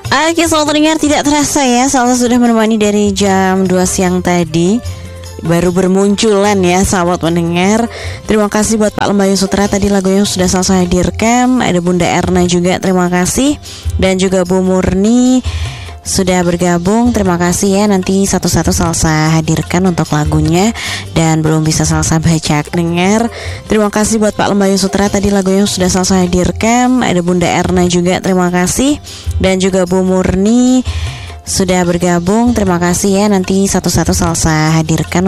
Oke, selamat mendengar. Tidak terasa ya, Salsa sudah menemani dari jam 2 siang tadi. Baru bermunculan ya sahabat mendengar. Terima kasih buat Pak Lembayu Sutra, tadi lagunya sudah Salsa hadirkan. Ada Bunda Erna juga, terima kasih. Dan juga Bu Murni sudah bergabung, terima kasih ya. Nanti satu-satu Salsa hadirkan untuk lagunya. Dan belum bisa Salsa baca dengar. Terima kasih buat Pak Lembayu Sutra, tadi lagunya sudah Salsa hadirkan. Ada Bunda Erna juga, terima kasih. Dan juga Bu Murni sudah bergabung, terima kasih ya. Nanti satu-satu Salsa hadirkan